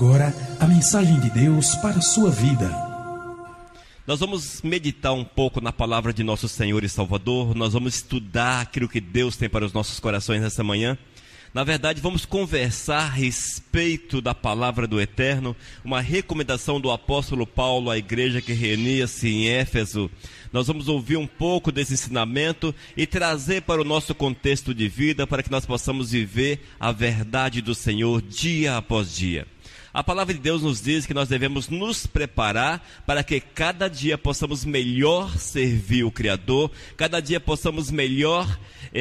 agora a mensagem de Deus para a sua vida. Nós vamos meditar um pouco na palavra de nosso Senhor e Salvador. Nós vamos estudar aquilo que Deus tem para os nossos corações nessa manhã. Na verdade, vamos conversar a respeito da palavra do Eterno, uma recomendação do apóstolo Paulo à igreja que reunia-se em Éfeso. Nós vamos ouvir um pouco desse ensinamento e trazer para o nosso contexto de vida, para que nós possamos viver a verdade do Senhor dia após dia. A palavra de Deus nos diz que nós devemos nos preparar para que cada dia possamos melhor servir o Criador, cada dia possamos melhor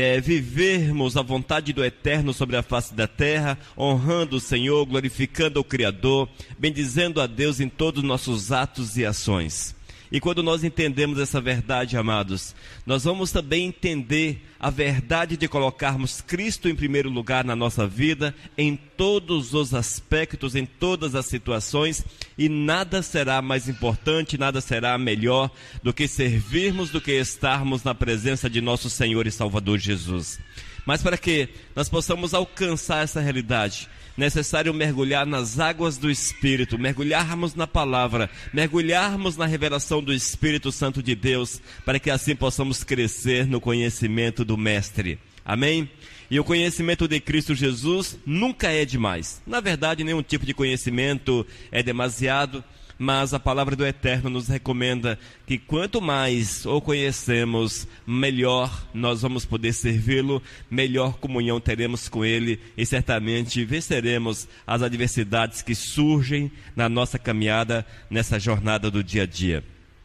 vivermos a vontade do Eterno sobre a face da terra, honrando o Senhor, glorificando o Criador, bendizendo a Deus em todos os nossos atos e ações. E quando nós entendemos essa verdade, amados, nós vamos também entender a verdade de colocarmos Cristo em primeiro lugar na nossa vida, em todos os aspectos, em todas as situações, e nada será mais importante, nada será melhor do que servirmos, do que estarmos na presença de nosso Senhor e Salvador Jesus. Mas para que nós possamos alcançar essa realidade, necessário mergulhar nas águas do Espírito, mergulharmos na palavra, mergulharmos na revelação do Espírito Santo de Deus, para que assim possamos crescer no conhecimento do Mestre. Amém? E o conhecimento de Cristo Jesus nunca é demais. Na verdade, nenhum tipo de conhecimento é demasiado, mas a palavra do Eterno nos recomenda que quanto mais o conhecemos, melhor nós vamos poder servi-lo, melhor comunhão teremos com ele e certamente venceremos as adversidades que surgem na nossa caminhada, nessa jornada do dia a dia.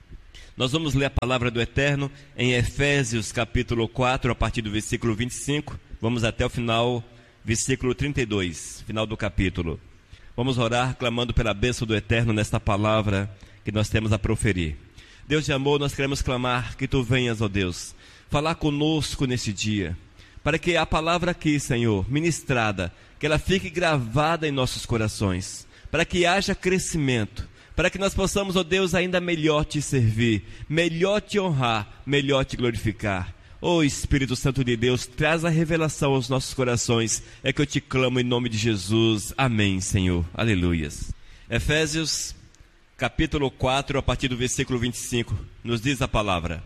Nós vamos ler a palavra do Eterno em Efésios capítulo 4, a partir do versículo 25, vamos até o final, versículo 32, final do capítulo. Vamos orar clamando pela bênção do Eterno nesta palavra que nós temos a proferir. Deus de amor, nós queremos clamar que Tu venhas, ó Deus, falar conosco nesse dia, para que a palavra aqui, Senhor, ministrada, que ela fique gravada em nossos corações, para que haja crescimento, para que nós possamos, ó Deus, ainda melhor Te servir, melhor Te honrar, melhor Te glorificar. Ó Espírito Santo de Deus, traz a revelação aos nossos corações, é que eu Te clamo em nome de Jesus. Amém, Senhor. Aleluias. Efésios, capítulo 4, a partir do versículo 25, nos diz a palavra: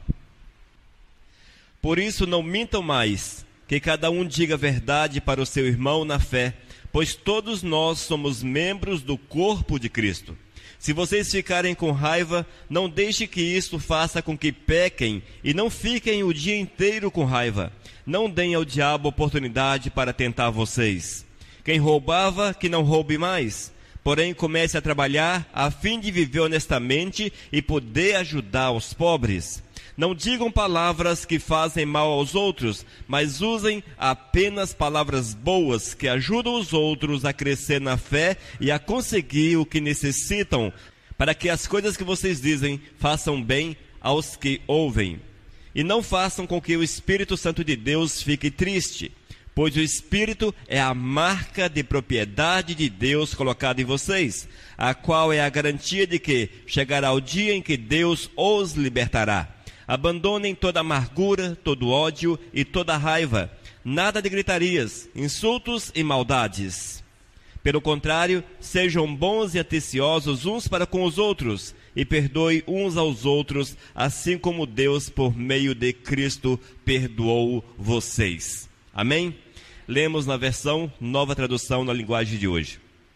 Por isso não mintam mais, que cada um diga a verdade para o seu irmão na fé, pois todos nós somos membros do corpo de Cristo. Se vocês ficarem com raiva, não deixe que isto faça com que pequem e não fiquem o dia inteiro com raiva. Não deem ao diabo oportunidade para tentar vocês. Quem roubava, que não roube mais. Porém, comece a trabalhar a fim de viver honestamente e poder ajudar os pobres. Não digam palavras que fazem mal aos outros, mas usem apenas palavras boas que ajudam os outros a crescer na fé e a conseguir o que necessitam, para que as coisas que vocês dizem façam bem aos que ouvem. E não façam com que o Espírito Santo de Deus fique triste, pois o Espírito é a marca de propriedade de Deus colocada em vocês, a qual é a garantia de que chegará o dia em que Deus os libertará. Abandonem toda amargura, todo ódio e toda raiva. Nada de gritarias, insultos e maldades. Pelo contrário, sejam bons e atenciosos uns para com os outros e perdoem uns aos outros, assim como Deus, por meio de Cristo, perdoou vocês. Amém? Lemos na versão Nova Tradução na linguagem de hoje.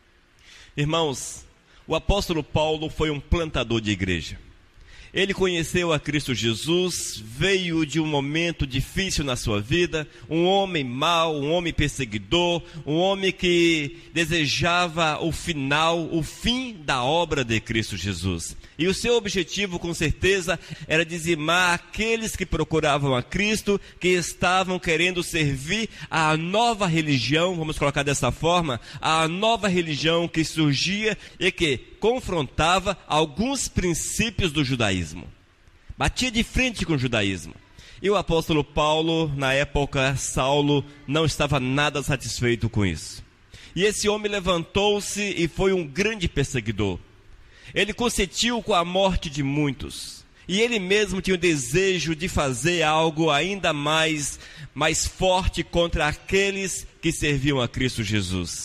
Irmãos, o apóstolo Paulo foi um plantador de igreja. Ele conheceu a Cristo Jesus, veio de um momento difícil na sua vida, um homem mau, um homem perseguidor, um homem que desejava o fim da obra de Cristo Jesus. E o seu objetivo, com certeza, era dizimar aqueles que procuravam a Cristo, que estavam querendo servir à nova religião, vamos colocar dessa forma, a nova religião que surgia e que confrontava alguns princípios do judaísmo. Batia de frente com o judaísmo. E o apóstolo Paulo, na época, Saulo, não estava nada satisfeito com isso. E esse homem levantou-se e foi um grande perseguidor. Ele consentiu com a morte de muitos. E ele mesmo tinha o desejo de fazer algo ainda mais forte contra aqueles que serviam a Cristo Jesus.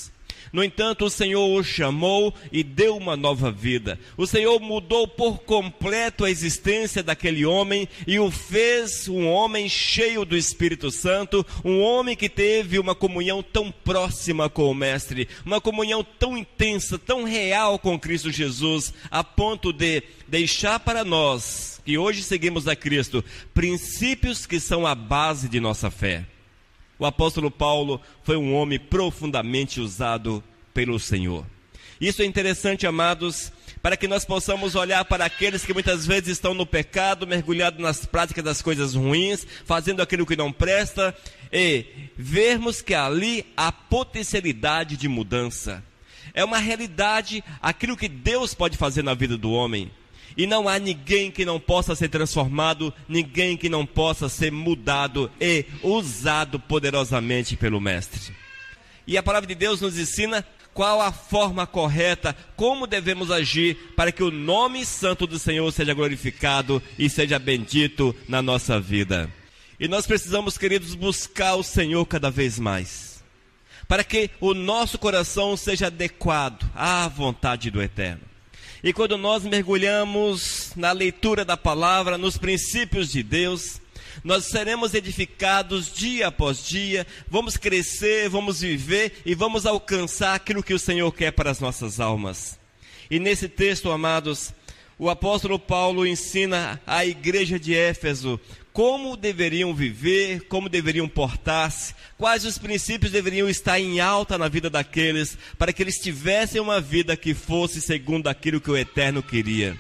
No entanto, o Senhor o chamou e deu uma nova vida. O Senhor mudou por completo a existência daquele homem e o fez um homem cheio do Espírito Santo, um homem que teve uma comunhão tão próxima com o Mestre, uma comunhão tão intensa, tão real com Cristo Jesus, a ponto de deixar para nós, que hoje seguimos a Cristo, princípios que são a base de nossa fé. O apóstolo Paulo foi um homem profundamente usado pelo Senhor. Isso é interessante, amados, para que nós possamos olhar para aqueles que muitas vezes estão no pecado, mergulhados nas práticas das coisas ruins, fazendo aquilo que não presta, e vermos que ali há potencialidade de mudança. É uma realidade aquilo que Deus pode fazer na vida do homem. E não há ninguém que não possa ser transformado, ninguém que não possa ser mudado e usado poderosamente pelo Mestre. E a palavra de Deus nos ensina qual a forma correta, como devemos agir para que o nome santo do Senhor seja glorificado e seja bendito na nossa vida. E nós precisamos, queridos, buscar o Senhor cada vez mais, para que o nosso coração seja adequado à vontade do Eterno. E quando nós mergulhamos na leitura da palavra, nos princípios de Deus, nós seremos edificados dia após dia, vamos crescer, vamos viver e vamos alcançar aquilo que o Senhor quer para as nossas almas. E nesse texto, amados, o apóstolo Paulo ensina à igreja de Éfeso como deveriam viver, como deveriam portar-se, quais os princípios deveriam estar em alta na vida daqueles, para que eles tivessem uma vida que fosse segundo aquilo que o Eterno queria.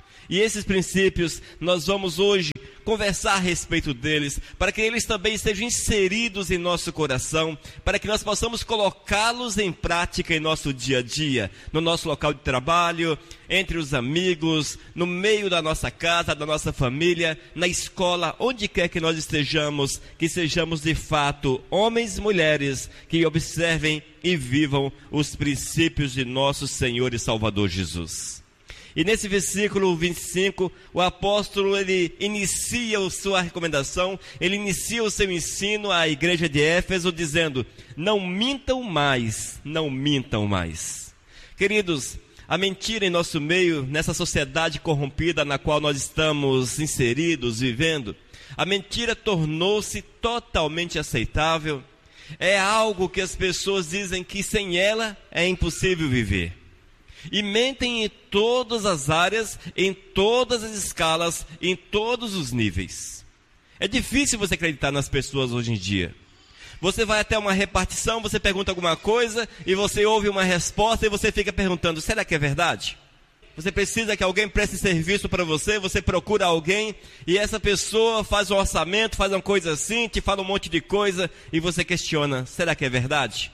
E esses princípios, nós vamos hoje conversar a respeito deles, para que eles também sejam inseridos em nosso coração, para que nós possamos colocá-los em prática em nosso dia a dia, no nosso local de trabalho, entre os amigos, no meio da nossa casa, da nossa família, na escola, onde quer que nós estejamos, que sejamos de fato homens e mulheres que observem e vivam os princípios de nosso Senhor e Salvador Jesus. E nesse versículo 25, o apóstolo, ele inicia a sua recomendação, ele inicia o seu ensino à igreja de Éfeso, dizendo: não mintam mais, não mintam mais. Queridos, a mentira em nosso meio, nessa sociedade corrompida na qual nós estamos inseridos, vivendo, a mentira tornou-se totalmente aceitável. É algo que as pessoas dizem que sem ela é impossível viver. E mentem em todas as áreas, em todas as escalas, em todos os níveis. É difícil você acreditar nas pessoas hoje em dia. Você vai até uma repartição, você pergunta alguma coisa e você ouve uma resposta e você fica perguntando: será que é verdade? Você precisa que alguém preste serviço para você, você procura alguém e essa pessoa faz um orçamento, faz uma coisa assim, te fala um monte de coisa e você questiona: será que é verdade?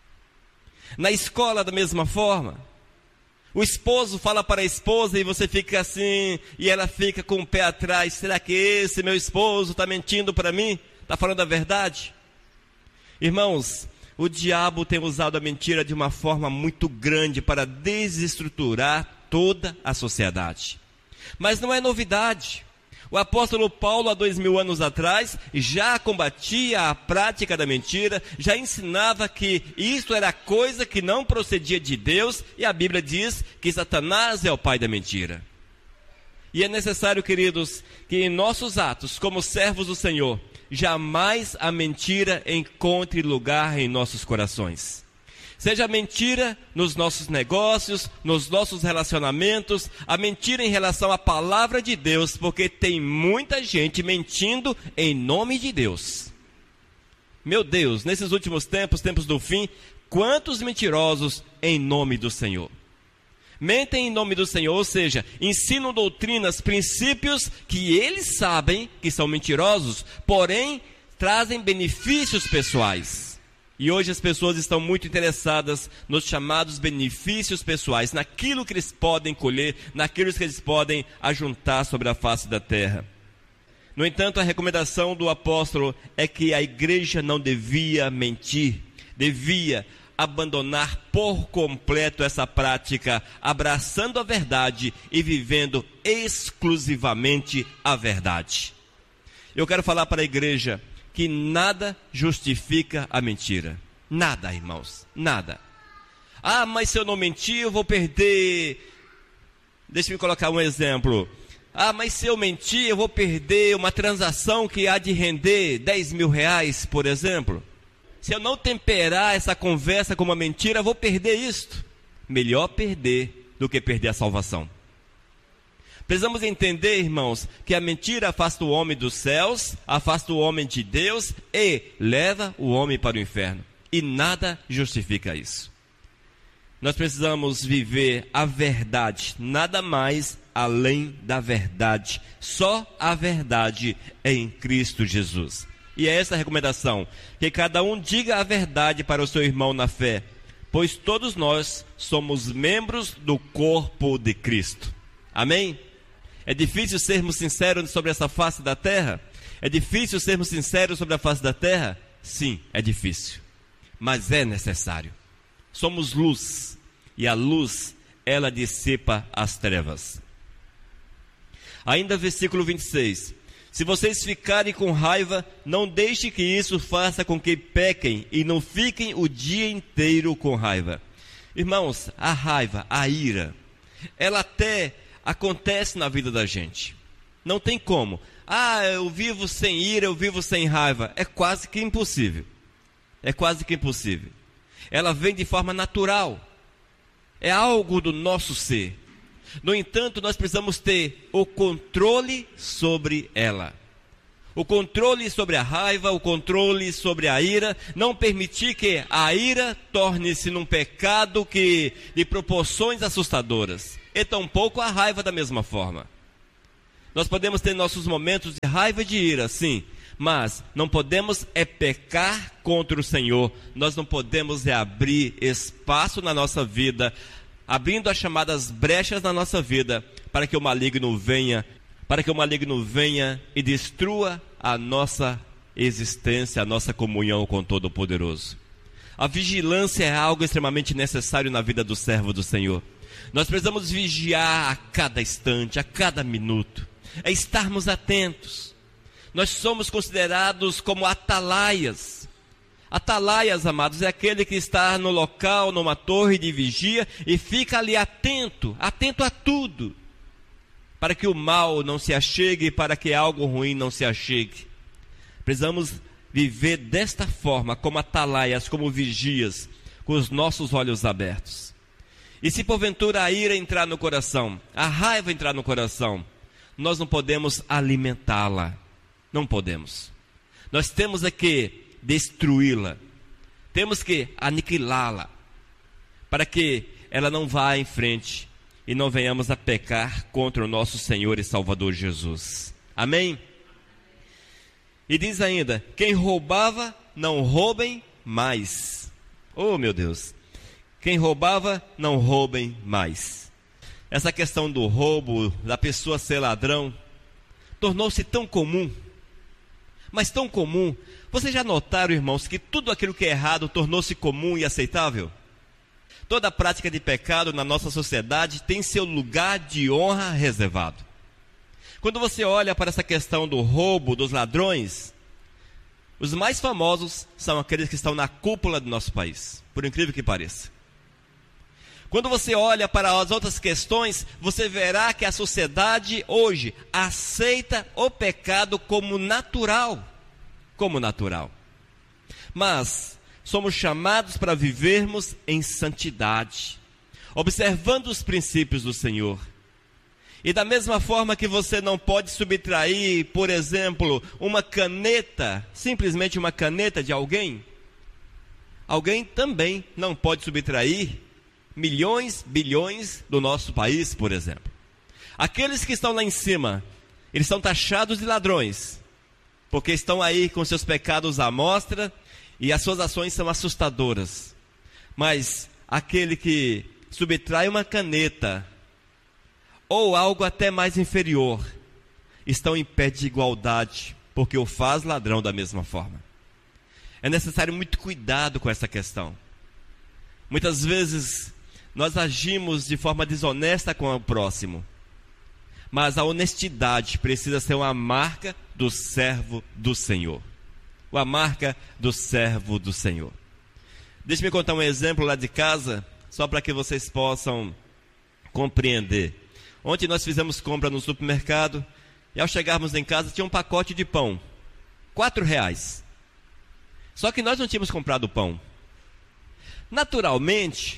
Na escola, da mesma forma. O esposo fala para a esposa e você fica assim, e ela fica com o pé atrás: será que esse meu esposo está mentindo para mim? Está falando a verdade? Irmãos, o diabo tem usado a mentira de uma forma muito grande para desestruturar toda a sociedade. Mas não é novidade. O apóstolo Paulo, há 2000 anos atrás, já combatia a prática da mentira, já ensinava que isto era coisa que não procedia de Deus, e a Bíblia diz que Satanás é o pai da mentira. E é necessário, queridos, que em nossos atos, como servos do Senhor, jamais a mentira encontre lugar em nossos corações. Seja a mentira nos nossos negócios, nos nossos relacionamentos, a mentira em relação à palavra de Deus, porque tem muita gente mentindo em nome de Deus. Meu Deus, nesses últimos tempos, tempos do fim, quantos mentirosos em nome do Senhor. Mentem em nome do Senhor, ou seja, ensinam doutrinas, princípios que eles sabem que são mentirosos, porém trazem benefícios pessoais. E hoje as pessoas estão muito interessadas nos chamados benefícios pessoais, naquilo que eles podem colher, naquilo que eles podem ajuntar sobre a face da terra. No entanto, a recomendação do apóstolo é que a igreja não devia mentir, devia abandonar por completo essa prática, abraçando a verdade e vivendo exclusivamente a verdade. Eu quero falar para a igreja que nada justifica a mentira. Nada, irmãos, nada. Ah, mas se eu não mentir, eu vou perder... Deixa eu colocar um exemplo. Ah, mas se eu mentir, eu vou perder uma transação que há de render 10 mil reais, por exemplo. Se eu não temperar essa conversa com uma mentira, eu vou perder isto. Melhor perder do que perder a salvação. Precisamos entender, irmãos, que a mentira afasta o homem dos céus, afasta o homem de Deus e leva o homem para o inferno. E nada justifica isso. Nós precisamos viver a verdade, nada mais além da verdade. Só a verdade em Cristo Jesus. E é essa a recomendação, que cada um diga a verdade para o seu irmão na fé, pois todos nós somos membros do corpo de Cristo. Amém? É difícil sermos sinceros sobre essa face da terra? É difícil sermos sinceros sobre a face da terra? Sim, é difícil, mas é necessário. Somos luz, e a luz, ela dissipa as trevas. Ainda versículo 26. Se vocês ficarem com raiva, não deixe que isso faça com que pequem e não fiquem o dia inteiro com raiva. Irmãos, a raiva, a ira, ela até acontece na vida da gente. Não tem como. Ah, eu vivo sem ira, eu vivo sem raiva. É quase que impossível. É quase que impossível. Ela vem de forma natural. É algo do nosso ser. No entanto, nós precisamos ter o controle sobre ela. O controle sobre a raiva, o controle sobre a ira. Não permitir que a ira torne-se num pecado de proporções assustadoras. E tampouco a raiva da mesma forma. Nós podemos ter nossos momentos de raiva e de ira, sim. Mas não podemos pecar contra o Senhor. Nós não podemos abrir espaço na nossa vida, abrindo as chamadas brechas na nossa vida, para que o maligno venha e destrua a nossa existência, a nossa comunhão com o Todo-Poderoso. A vigilância é algo extremamente necessário na vida do servo do Senhor. Nós precisamos vigiar a cada instante, a cada minuto, é estarmos atentos. Nós somos considerados como atalaias. Atalaias, amados, é aquele que está no local, numa torre de vigia e fica ali atento a tudo, para que o mal não se achegue, para que algo ruim não se achegue. Precisamos viver desta forma, como atalaias, como vigias, com os nossos olhos abertos. E se porventura a ira entrar no coração, a raiva entrar no coração, nós não podemos alimentá-la. Não podemos. Nós temos que destruí-la. Temos que aniquilá-la, para que ela não vá em frente e não venhamos a pecar contra o nosso Senhor e Salvador Jesus. Amém? E diz ainda: quem roubava, não roubem mais. Oh, meu Deus! Quem roubava, não roubem mais. Essa questão do roubo, da pessoa ser ladrão, tornou-se tão comum, mas tão comum. Vocês já notaram, irmãos, que tudo aquilo que é errado tornou-se comum e aceitável? Toda prática de pecado na nossa sociedade tem seu lugar de honra reservado. Quando você olha para essa questão do roubo, dos ladrões, os mais famosos são aqueles que estão na cúpula do nosso país, por incrível que pareça. Quando você olha para as outras questões, você verá que a sociedade hoje aceita o pecado como natural. Como natural. Mas somos chamados para vivermos em santidade, observando os princípios do Senhor. E da mesma forma que você não pode subtrair, por exemplo, uma caneta, simplesmente uma caneta de alguém, alguém também não pode subtrair milhões, bilhões do nosso país, por exemplo. Aqueles que estão lá em cima, eles são taxados de ladrões, porque estão aí com seus pecados à mostra e as suas ações são assustadoras. Mas aquele que subtrai uma caneta ou algo até mais inferior, estão em pé de igualdade, porque o faz ladrão da mesma forma. É necessário muito cuidado com essa questão. Muitas vezes nós agimos de forma desonesta com o próximo, mas a honestidade precisa ser uma marca do servo do Senhor. Uma marca do servo do Senhor. Deixa-me contar um exemplo lá de casa. só para que vocês possam compreender. Ontem nós fizemos compra no supermercado e ao chegarmos em casa tinha um pacote de pão, R$4. Só que nós não tínhamos comprado pão. Naturalmente,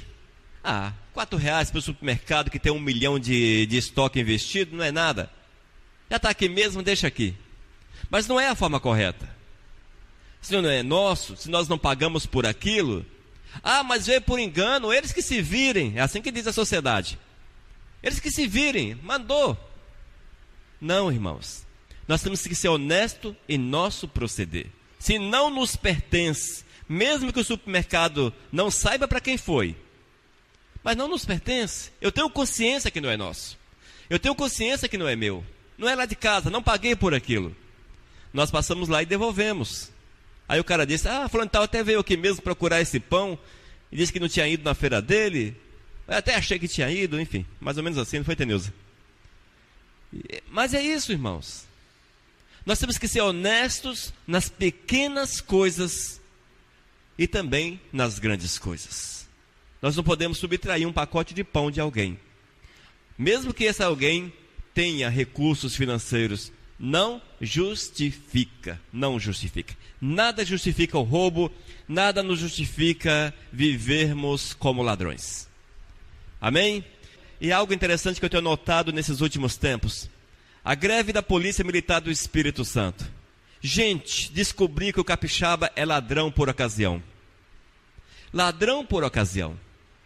R$4 para o supermercado que tem 1 milhão de estoque investido, não é nada. Já está aqui mesmo, deixa aqui. Mas não é a forma correta. Se não é nosso, se nós não pagamos por aquilo, mas veio por engano, eles que se virem, é assim que diz a sociedade. Eles que se virem, mandou. Não, irmãos, nós temos que ser honestos em nosso proceder. Se não nos pertence, mesmo que o supermercado não saiba para quem foi, mas não nos pertence, eu tenho consciência que não é nosso. Eu tenho consciência que não é meu. Não é lá de casa, não paguei por aquilo. Nós passamos lá e devolvemos. Aí o cara disse, fulano tal até veio aqui mesmo procurar esse pão, e disse que não tinha ido na feira dele. Eu até achei que tinha ido, enfim, mais ou menos assim, não foi, Tenilza? Mas é isso, irmãos. Nós temos que ser honestos nas pequenas coisas e também nas grandes coisas. Nós não podemos subtrair um pacote de pão de alguém. Mesmo que esse alguém tenha recursos financeiros, não justifica. Nada justifica o roubo, nada nos justifica vivermos como ladrões. Amém? E algo interessante que eu tenho notado nesses últimos tempos: a greve da Polícia Militar do Espírito Santo. Gente, descobri que o capixaba é ladrão por ocasião. Ladrão por ocasião.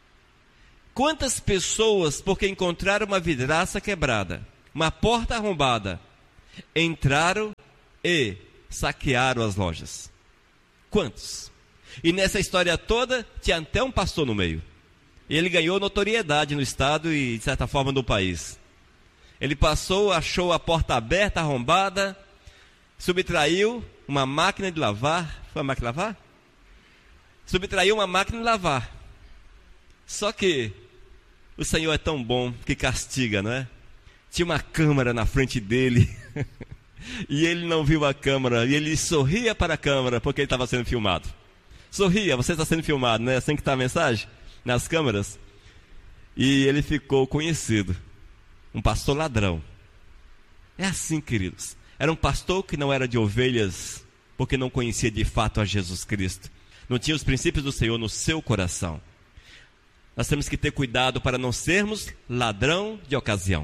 Quantas pessoas, porque encontraram uma vidraça quebrada, uma porta arrombada, entraram e saquearam as lojas? Quantos? E nessa história toda, tinha até um pastor no meio. E ele ganhou notoriedade no estado e, de certa forma, no país. Ele passou, achou a porta aberta, arrombada, subtraiu uma máquina de lavar. Foi a máquina de lavar? Subtraiu uma máquina de lavar. Só que o Senhor é tão bom que castiga, não é? Tinha uma câmera na frente dele e ele não viu a câmera, e ele sorria para a câmera porque ele estava sendo filmado. Sorria, você está sendo filmado, não é assim que está a mensagem? Nas câmeras. E ele ficou conhecido, um pastor ladrão. É assim, queridos. Era um pastor que não era de ovelhas, porque não conhecia de fato a Jesus Cristo. Não tinha os princípios do Senhor no seu coração. Nós temos que ter cuidado para não sermos ladrão de ocasião.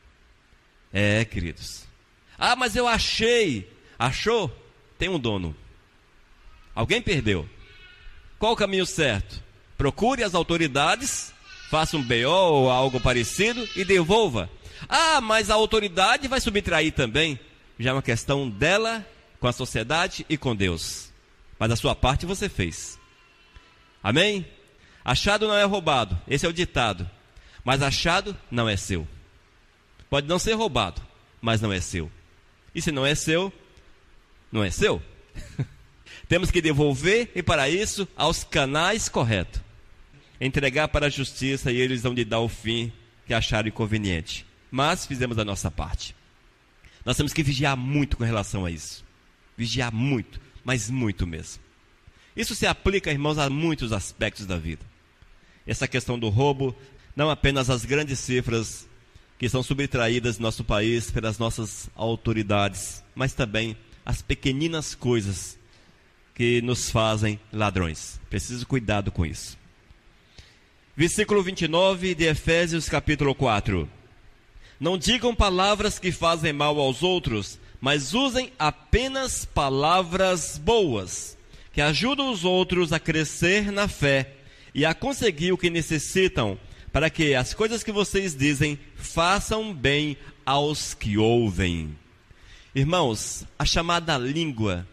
Queridos. Mas eu achei. Achou? Tem um dono. Alguém perdeu. Qual o caminho certo? Procure as autoridades, faça um BO ou algo parecido e devolva. Mas a autoridade vai subtrair também. Já é uma questão dela com a sociedade e com Deus. Mas a sua parte você fez. Amém? Achado não é roubado. Esse é o ditado. Mas achado não é seu. Pode não ser roubado, mas não é seu. E se não é seu, não é seu. Temos que devolver, e para isso, aos canais corretos. Entregar para a justiça e eles vão lhe dar o fim que acharem conveniente. Mas fizemos a nossa parte. Nós temos que vigiar muito com relação a isso. Vigiar muito, mas muito mesmo. Isso se aplica, irmãos, a muitos aspectos da vida. Essa questão do roubo, não apenas as grandes cifras que são subtraídas no nosso país pelas nossas autoridades, mas também as pequeninas coisas que nos fazem ladrões. Preciso cuidado com isso. Versículo 29 de Efésios capítulo 4. Não digam palavras que fazem mal aos outros, mas usem apenas palavras boas, que ajudam os outros a crescer na fé e a conseguir o que necessitam, para que as coisas que vocês dizem façam bem aos que ouvem. Irmãos, a chamada língua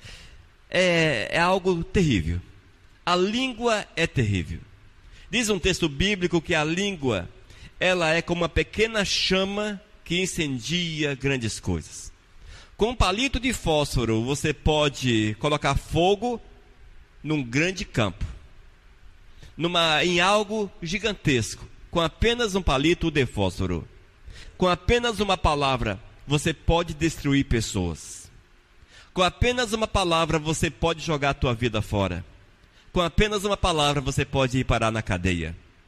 é algo terrível. A língua é terrível. Diz um texto bíblico que a língua, ela é como uma pequena chama que incendia grandes coisas. Com um palito de fósforo, você pode colocar fogo num grande campo, em algo gigantesco, com apenas um palito de fósforo. Com apenas uma palavra, você pode destruir pessoas. Com apenas uma palavra, você pode jogar a tua vida fora. Com apenas uma palavra, você pode ir parar na cadeia.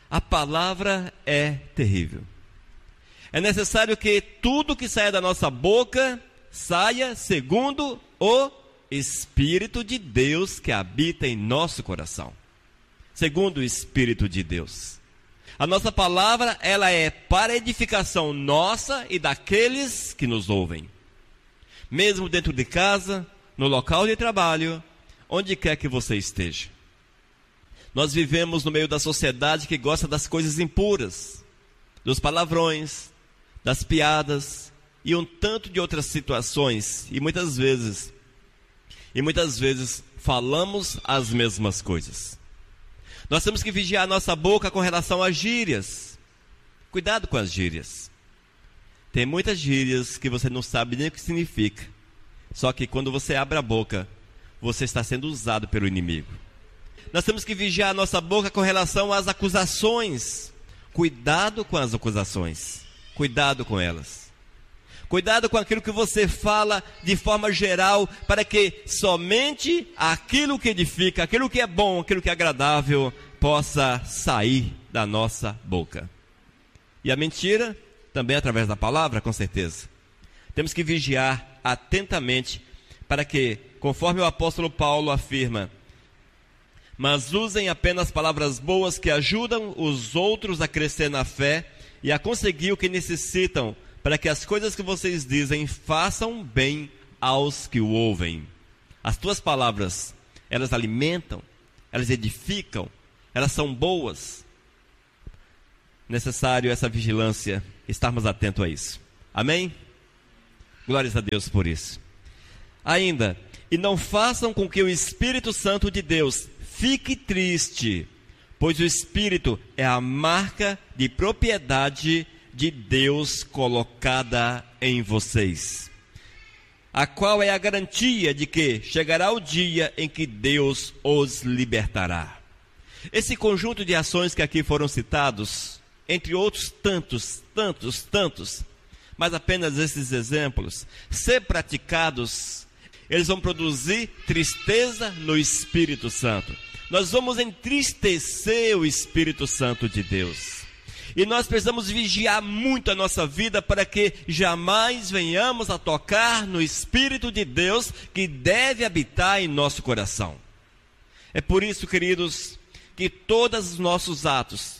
A palavra é terrível. É necessário que tudo que saia da nossa boca saia segundo o Espírito de Deus que habita em nosso coração. Segundo o Espírito de Deus. A nossa palavra, ela é para edificação nossa e daqueles que nos ouvem. Mesmo dentro de casa, no local de trabalho, onde quer que você esteja. Nós vivemos no meio da sociedade que gosta das coisas impuras, dos palavrões, das piadas e um tanto de outras situações. E muitas vezes falamos as mesmas coisas. Nós temos que vigiar a nossa boca com relação às gírias. Cuidado com as gírias. Tem muitas gírias que você não sabe nem o que significa. Só que quando você abre a boca, você está sendo usado pelo inimigo. Nós temos que vigiar a nossa boca com relação às acusações. Cuidado com as acusações. Cuidado com elas. Cuidado com aquilo que você fala de forma geral, para que somente aquilo que edifica, aquilo que é bom, aquilo que é agradável, possa sair da nossa boca. E a mentira, também através da palavra, com certeza. Temos que vigiar atentamente, para que, conforme o apóstolo Paulo afirma, mas usem apenas palavras boas que ajudam os outros a crescer na fé e a conseguir o que necessitam, para que as coisas que vocês dizem façam bem aos que o ouvem. As tuas palavras, elas alimentam, elas edificam, elas são boas. Necessário essa vigilância, estarmos atentos a isso. Amém? Glórias a Deus por isso. Ainda, e não façam com que o Espírito Santo de Deus fique triste, pois o Espírito é a marca de propriedade de Deus colocada em vocês, a qual é a garantia de que chegará o dia em que Deus os libertará. Esse conjunto de ações que aqui foram citados, entre outros tantos, mas apenas esses exemplos, ser praticados, eles vão produzir tristeza no Espírito Santo. Nós vamos entristecer o Espírito Santo de Deus. E nós precisamos vigiar muito a nossa vida para que jamais venhamos a tocar no Espírito de Deus que deve habitar em nosso coração. É por isso, queridos, que todos os nossos atos,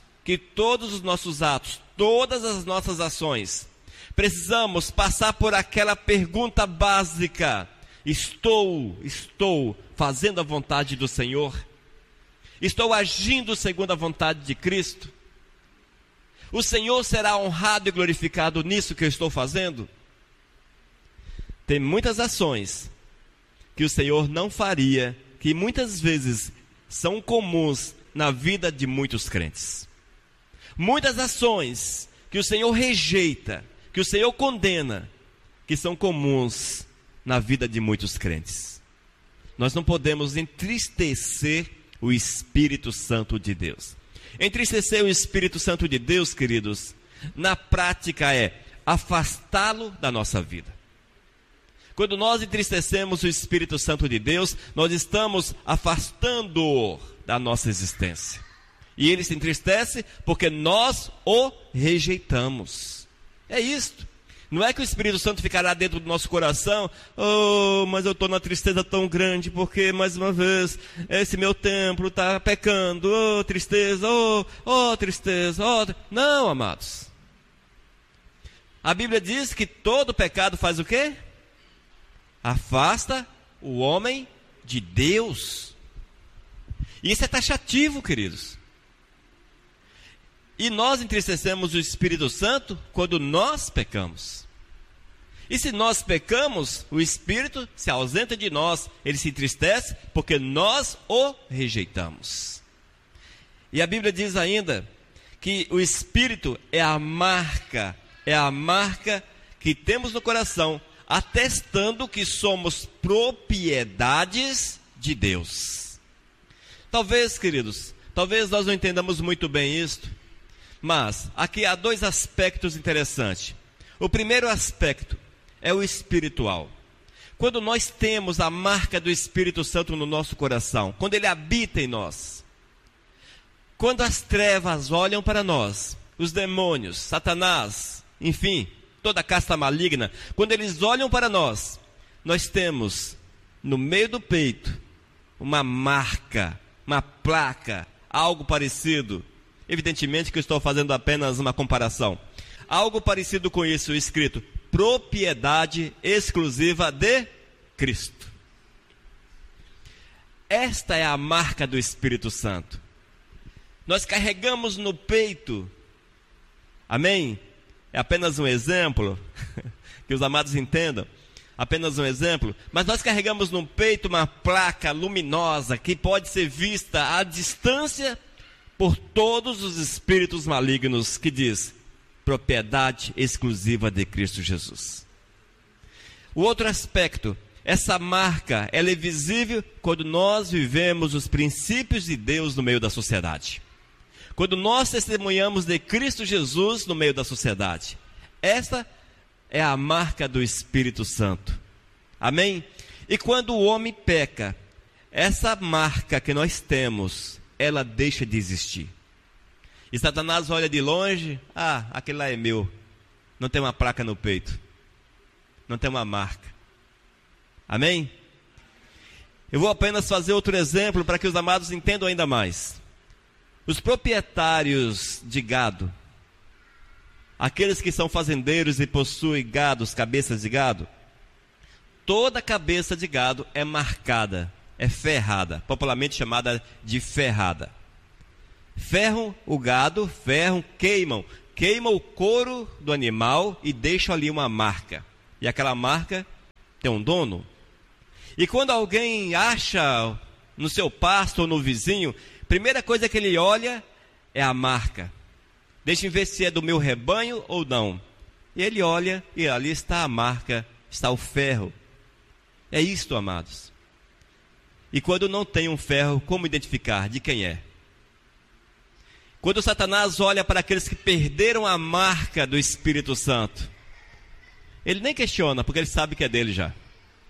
todas as nossas ações, precisamos passar por aquela pergunta básica: estou fazendo a vontade do Senhor? Estou agindo segundo a vontade de Cristo? O Senhor será honrado e glorificado nisso que eu estou fazendo? Tem muitas ações que o Senhor não faria, que muitas vezes são comuns na vida de muitos crentes. Muitas ações que o Senhor rejeita, que o Senhor condena, que são comuns na vida de muitos crentes. Nós não podemos entristecer o Espírito Santo de Deus. Entristecer o Espírito Santo de Deus, queridos, na prática é afastá-lo da nossa vida. Quando nós entristecemos o Espírito Santo de Deus, nós estamos afastando-o da nossa existência. E ele se entristece porque nós o rejeitamos. É isto. Não é que o Espírito Santo ficará dentro do nosso coração: oh, mas eu estou na tristeza tão grande, porque mais uma vez esse meu templo está pecando, oh tristeza, oh tristeza, oh... Não, amados. A Bíblia diz que todo pecado faz o quê? Afasta o homem de Deus. Isso é taxativo, queridos. E nós entristecemos o Espírito Santo quando nós pecamos. E se nós pecamos, o Espírito se ausenta de nós, ele se entristece porque nós o rejeitamos. E a Bíblia diz ainda que o Espírito é a marca que temos no coração, atestando que somos propriedades de Deus. Talvez, queridos, nós não entendamos muito bem isto. Mas aqui há dois aspectos interessantes. O primeiro aspecto é o espiritual. Quando nós temos a marca do Espírito Santo no nosso coração, quando ele habita em nós, Quando as trevas olham para nós, os demônios, Satanás, enfim, toda a casta maligna, quando eles olham para nós, nós temos no meio do peito uma marca, uma placa, algo parecido. Evidentemente que eu estou fazendo apenas uma comparação. Algo parecido com isso escrito: propriedade exclusiva de Cristo. Esta é a marca do Espírito Santo. Nós carregamos no peito, amém? É apenas um exemplo, que os amados entendam, apenas um exemplo, mas nós carregamos no peito uma placa luminosa que pode ser vista à distância por todos os espíritos malignos, que diz: propriedade exclusiva de Cristo Jesus. O outro aspecto, essa marca, ela é visível quando nós vivemos os princípios de Deus no meio da sociedade. Quando nós testemunhamos de Cristo Jesus no meio da sociedade. Esta é a marca do Espírito Santo. Amém? E quando o homem peca, essa marca que nós temos, ela deixa de existir. E Satanás olha de longe: aquele lá é meu. Não tem uma placa no peito. Não tem uma marca. Amém? Eu vou apenas fazer outro exemplo para que os amados entendam ainda mais. Os proprietários de gado, aqueles que são fazendeiros e possuem gados, cabeças de gado, toda cabeça de gado é marcada, é ferrada, popularmente chamada de ferrada. Ferram o gado, queimam o couro do animal e deixam ali uma marca. E aquela marca tem um dono. E quando alguém acha no seu pasto ou no vizinho, primeira coisa que ele olha é a marca. Deixa eu ver se é do meu rebanho ou não. E ele olha e ali está a marca, está o ferro. É isto, amados. E quando não tem um ferro, como identificar de quem é? Quando Satanás olha para aqueles que perderam a marca do Espírito Santo, ele nem questiona, porque ele sabe que é dele já.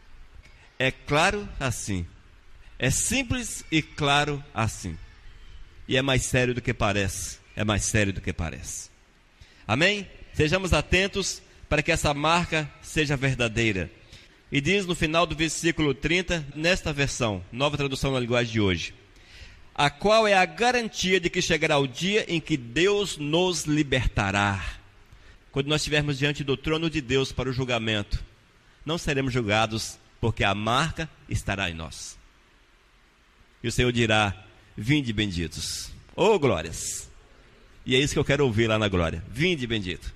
É claro assim. É simples e claro assim. E é mais sério do que parece. É mais sério do que parece. Amém? Sejamos atentos para que essa marca seja verdadeira. E diz no final do versículo 30, nesta versão, nova tradução na linguagem de hoje: a qual é a garantia de que chegará o dia em que Deus nos libertará. Quando nós estivermos diante do trono de Deus para o julgamento, não seremos julgados, porque a marca estará em nós. E o Senhor dirá: vinde benditos. Oh, glórias! E é isso que eu quero ouvir lá na glória. Vinde bendito.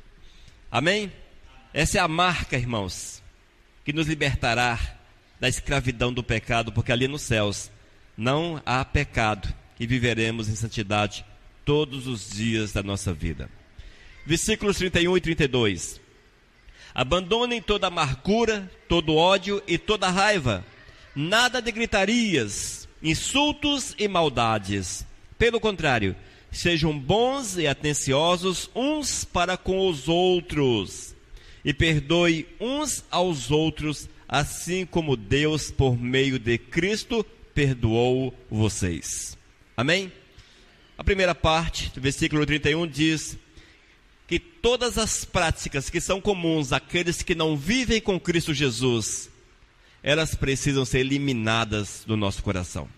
Amém? Essa é a marca, irmãos, que nos libertará da escravidão do pecado, porque ali nos céus não há pecado e viveremos em santidade todos os dias da nossa vida. Versículos 31 e 32. Abandonem toda amargura, todo ódio e toda raiva. Nada de gritarias, insultos e maldades. Pelo contrário, sejam bons e atenciosos uns para com os outros. E perdoe uns aos outros, assim como Deus, por meio de Cristo, perdoou vocês. Amém? A primeira parte do versículo 31 diz que todas as práticas que são comuns àqueles que não vivem com Cristo Jesus, elas precisam ser eliminadas do nosso coração.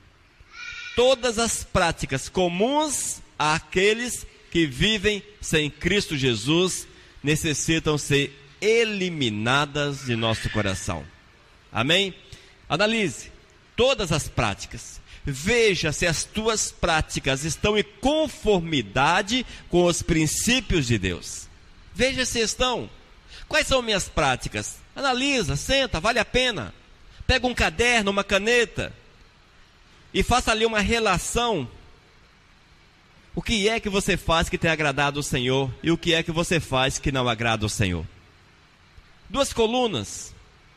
Todas as práticas comuns àqueles que vivem sem Cristo Jesus necessitam ser eliminadas de nosso coração. Amém? Analise todas as práticas. Veja se as tuas práticas estão em conformidade com os princípios de Deus. Veja se estão. Quais são minhas práticas? Analisa, senta, vale a pena. Pega um caderno, uma caneta e faça ali uma relação. O que é que você faz que tem agradado o Senhor e o que é que você faz que não agrada o Senhor? 2 colunas.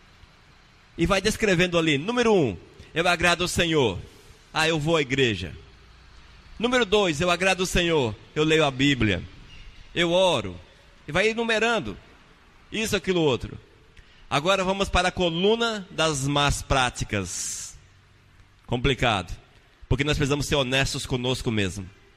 E vai descrevendo ali. Número 1, eu agrado o Senhor. Eu vou à igreja. Número 2, eu agrado o Senhor. Eu leio a Bíblia. Eu oro. E vai enumerando. Isso, aquilo, outro. Agora vamos para a coluna das más práticas. Complicado. Porque nós precisamos ser honestos conosco mesmo.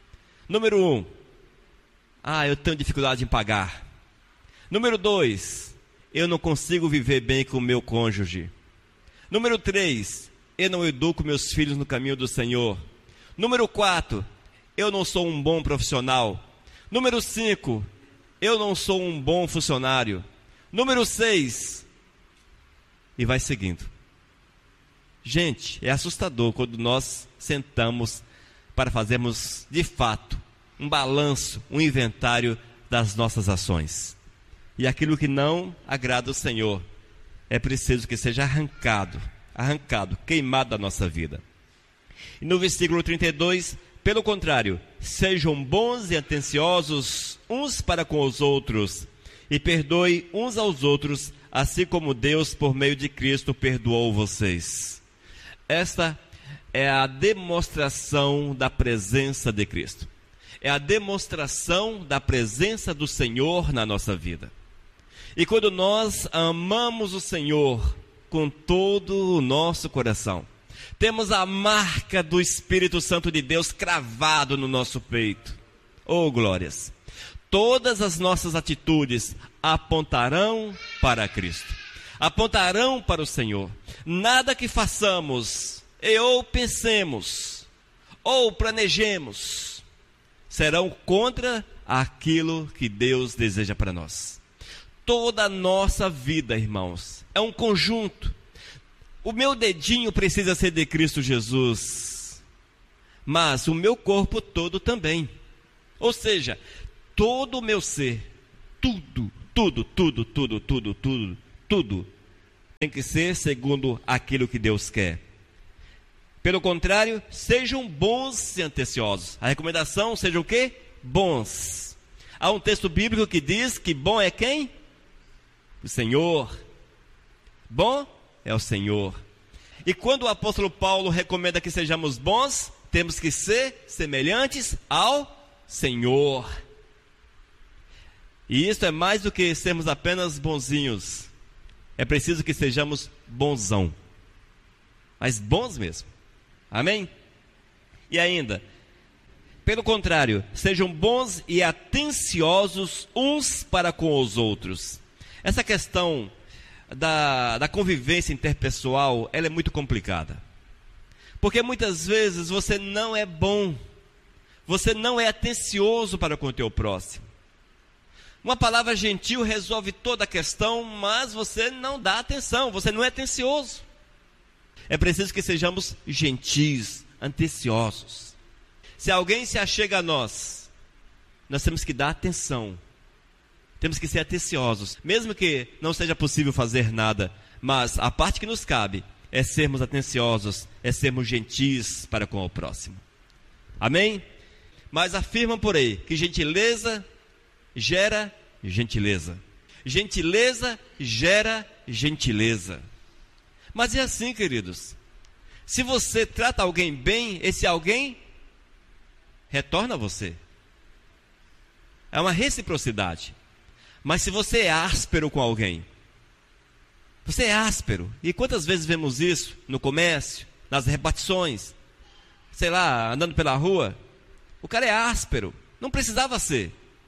Número 1, eu tenho dificuldade em pagar. Número 2, eu não consigo viver bem com o meu cônjuge. Número 3, eu não educo meus filhos no caminho do Senhor. Número 4, eu não sou um bom profissional. Número 5, eu não sou um bom funcionário. Número 6, e vai seguindo. Gente, é assustador quando nós sentamos para fazermos, de fato, um balanço, um inventário das nossas ações. E aquilo que não agrada ao Senhor, é preciso que seja arrancado, queimado da nossa vida. E no versículo 32, pelo contrário, sejam bons e atenciosos uns para com os outros, e perdoem uns aos outros, assim como Deus, por meio de Cristo, perdoou vocês. Esta é a demonstração da presença de Cristo. É a demonstração da presença do Senhor na nossa vida. E quando nós amamos o Senhor com todo o nosso coração, temos a marca do Espírito Santo de Deus cravado no nosso peito. Oh, glórias! Todas as nossas atitudes apontarão para Cristo, apontarão para o Senhor. Nada que façamos, ou pensemos, ou planejemos, serão contra aquilo que Deus deseja para nós. Toda a nossa vida, irmãos, é um conjunto. O meu dedinho precisa ser de Cristo Jesus, mas o meu corpo todo também. Ou seja, todo o meu ser, tudo tem que ser segundo aquilo que Deus quer. Pelo contrário, sejam bons e atenciosos. A recomendação seja o quê? Bons. Há um texto bíblico que diz que bom é quem? O Senhor. Bom é o Senhor. E quando o apóstolo Paulo recomenda que sejamos bons, temos que ser semelhantes ao Senhor. E isso é mais do que sermos apenas bonzinhos. É preciso que sejamos bonzão. Mas bons mesmo. Amém? E ainda, pelo contrário, sejam bons e atenciosos uns para com os outros. Essa questão da convivência interpessoal, ela é muito complicada. Porque muitas vezes você não é bom, você não é atencioso para com o teu próximo. Uma palavra gentil resolve toda a questão, mas você não dá atenção, você não é atencioso. É preciso que sejamos gentis, atenciosos. Se alguém se achega a nós, nós temos que dar atenção. Temos que ser atenciosos, mesmo que não seja possível fazer nada, mas a parte que nos cabe é sermos atenciosos, é sermos gentis para com o próximo. Amém? Mas afirmam por aí que gentileza gera gentileza. Gentileza gera gentileza. Mas é assim, queridos. Se você trata alguém bem, esse alguém retorna a você. É uma reciprocidade. Mas se você é áspero com alguém, você é áspero. E quantas vezes vemos isso no comércio, nas repartições, sei lá, andando pela rua? O cara é áspero. Não precisava ser.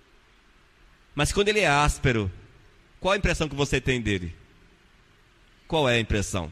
Mas quando ele é áspero, qual a impressão que você tem dele? Qual é a impressão?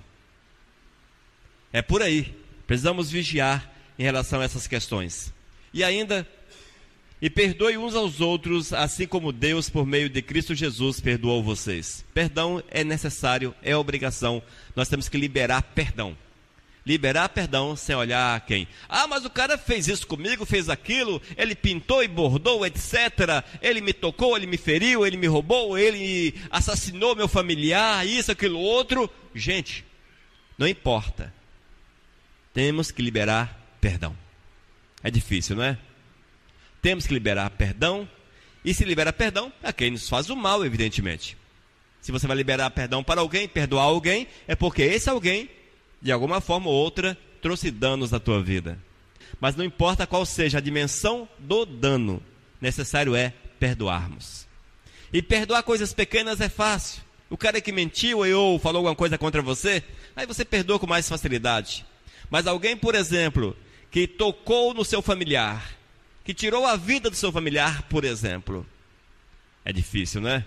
É por aí. Precisamos vigiar em relação a essas questões. E ainda, e perdoe uns aos outros, assim como Deus, por meio de Cristo Jesus, perdoou vocês. Perdão é necessário, é obrigação. Nós temos que liberar perdão. Liberar perdão sem olhar a quem. Mas o cara fez isso comigo, fez aquilo, ele pintou e bordou, etc. Ele me tocou, ele me feriu, ele me roubou, ele assassinou meu familiar, isso, aquilo, outro. Gente, não importa. Temos que liberar perdão. É difícil, não é? Temos que liberar perdão. E se libera perdão, a quem nos faz o mal, evidentemente. Se você vai liberar perdão para alguém, perdoar alguém, é porque esse alguém, de alguma forma ou outra, trouxe danos na tua vida. Mas não importa qual seja a dimensão do dano, necessário é perdoarmos. E perdoar coisas pequenas é fácil. O cara que mentiu ou falou alguma coisa contra você, aí você perdoa com mais facilidade. Mas alguém, por exemplo, que tocou no seu familiar, que tirou a vida do seu familiar, por exemplo. É difícil, né?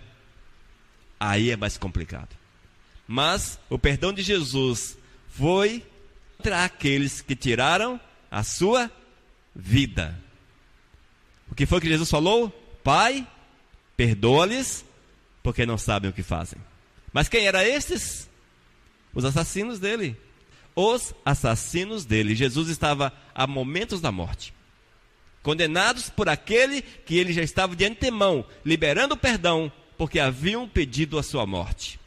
Aí é mais complicado. Mas o perdão de Jesus foi para aqueles que tiraram a sua vida. O que foi que Jesus falou? Pai, perdoa-lhes, porque não sabem o que fazem. Mas quem eram estes? Os assassinos dele. Os assassinos dele. Jesus estava a momentos da morte, condenados por aquele que ele já estava de antemão liberando o perdão, porque haviam pedido a sua morte.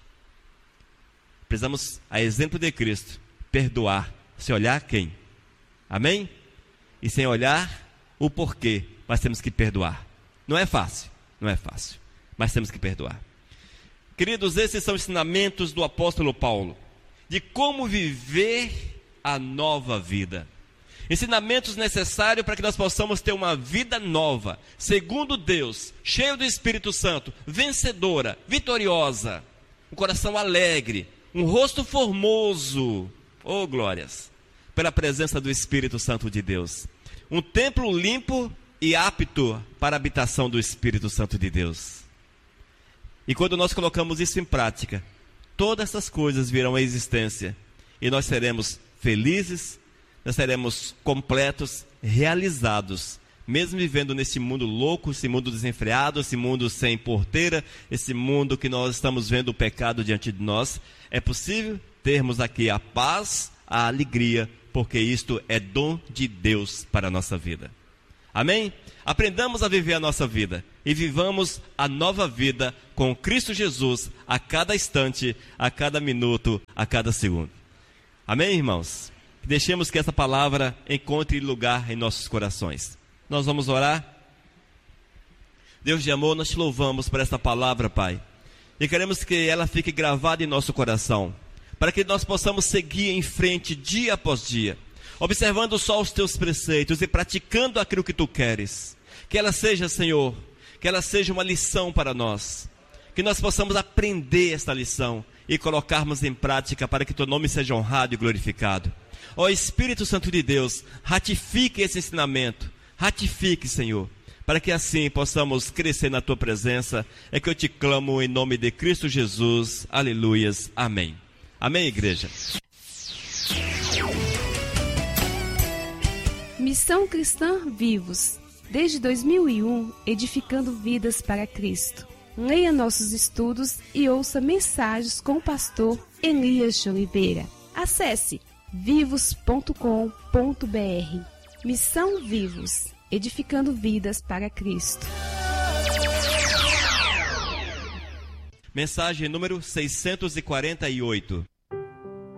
Precisamos, a exemplo de Cristo, perdoar, sem olhar quem. Amém? E sem olhar o porquê, mas temos que perdoar. Não é fácil, mas temos que perdoar. Queridos, esses são ensinamentos do apóstolo Paulo, de como viver a nova vida. Ensinamentos necessários para que nós possamos ter uma vida nova, segundo Deus, cheio do Espírito Santo, vencedora, vitoriosa, um coração alegre, um rosto formoso, oh glórias, pela presença do Espírito Santo de Deus. Um templo limpo e apto para a habitação do Espírito Santo de Deus. E quando nós colocamos isso em prática, todas essas coisas virão à existência e nós seremos felizes, nós seremos completos, realizados, mesmo vivendo nesse mundo louco, esse mundo desenfreado, esse mundo sem porteira, esse mundo que nós estamos vendo o pecado diante de nós. É possível termos aqui a paz, a alegria, porque isto é dom de Deus para a nossa vida. Amém? Aprendamos a viver a nossa vida e vivamos a nova vida com Cristo Jesus a cada instante, a cada minuto, a cada segundo. Amém, irmãos? Deixemos que essa palavra encontre lugar em nossos corações. Nós vamos orar. Deus de amor, nós te louvamos por essa palavra, Pai. E queremos que ela fique gravada em nosso coração, para que nós possamos seguir em frente dia após dia, observando só os teus preceitos e praticando aquilo que tu queres. Que ela seja, Senhor, que ela seja uma lição para nós, que nós possamos aprender esta lição e colocarmos em prática para que teu nome seja honrado e glorificado. Ó Espírito Santo de Deus, ratifique esse ensinamento, ratifique, Senhor, para que assim possamos crescer na tua presença. É que eu te clamo em nome de Cristo Jesus. Aleluias. Amém. Amém, igreja. Missão Cristã Vivos, desde 2001, edificando vidas para Cristo. Leia nossos estudos e ouça mensagens com o pastor Elias de Oliveira. Acesse vivos.com.br. Missão Vivos, edificando vidas para Cristo. Mensagem número 648.